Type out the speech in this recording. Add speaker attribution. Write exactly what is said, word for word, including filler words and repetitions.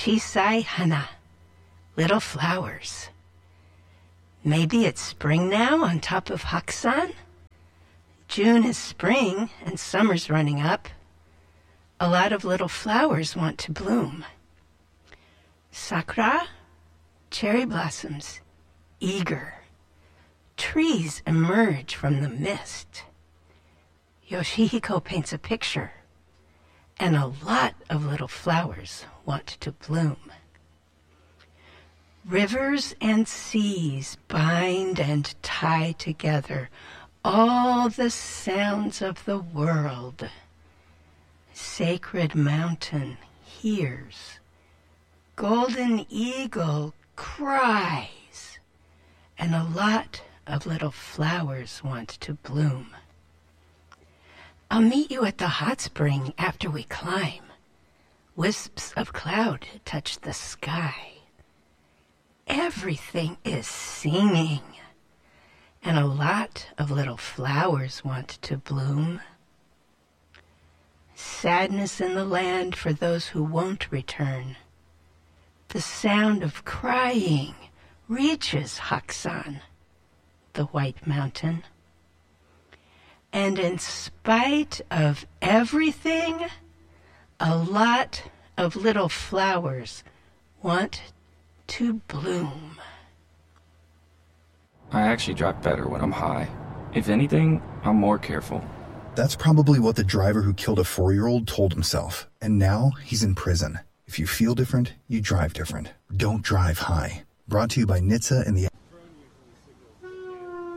Speaker 1: Chisai hana, little flowers. Maybe it's spring now on top of Hakusan. June is spring and summer's running up. A lot of little flowers want to bloom. Sakura, cherry blossoms, eager. Trees emerge from the mist. Yoshihiko paints a picture, and a lot of little flowers want to bloom. Rivers and seas bind and tie together all the sounds of the world. Sacred Mountain hears. Golden Eagle cries. And a lot of little flowers want to bloom. I'll meet you at the hot spring after we climb. Wisps of cloud touch the sky. Everything is singing, and a lot of little flowers want to bloom. Sadness in the land for those who won't return. The sound of crying reaches Hakusan, the White Mountain. And in spite of everything, a lot of little flowers want to bloom.
Speaker 2: I actually drive better when I'm high. If anything, I'm more careful.
Speaker 3: That's probably what the driver who killed a four-year-old told himself, and now he's in prison. If you feel different, you drive different. Don't drive high. Brought to you by N H T S A and the